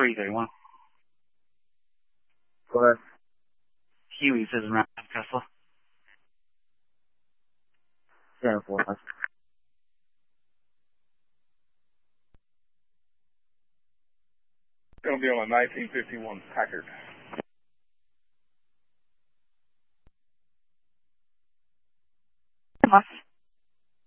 331. Go ahead. Huey's is around Castle. 10-4. Going to be on a 1951 Packard.